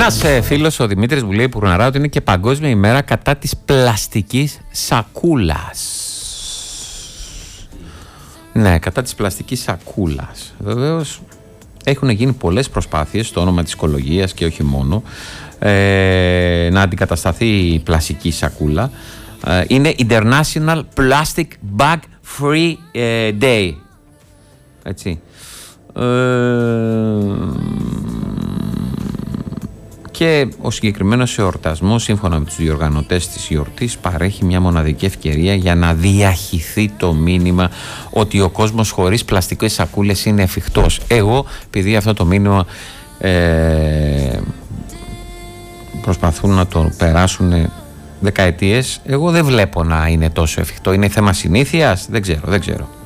Ένας φίλος, ο Δημήτρης, μου λέει πουρναρά ότι είναι και Παγκόσμια ημέρα κατά της πλαστικής σακούλας. Ναι, κατά της πλαστικής σακούλας. Βεβαίως έχουν γίνει πολλές προσπάθειες στο όνομα της οικολογίας και όχι μόνο να αντικατασταθεί η πλαστική σακούλα. Είναι International Plastic Bag Free Day. Έτσι. Και ο συγκεκριμένος εορτασμός, σύμφωνα με τους διοργανωτές της γιορτής, παρέχει μια μοναδική ευκαιρία για να διαχυθεί το μήνυμα ότι ο κόσμος χωρίς πλαστικές σακούλες είναι εφικτός. Εγώ, επειδή αυτό το μήνυμα προσπαθούν να το περάσουν δεκαετίες, εγώ δεν βλέπω να είναι τόσο εφικτό. Είναι θέμα συνήθειας, δεν ξέρω.